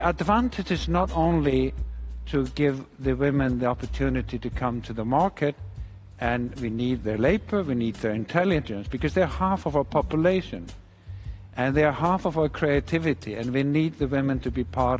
Advantage is not only to give the women the opportunity to come to the market, and we need their labor, we need their intelligence, because they're half of our population, and they are half of our creativity, and we need the women to be part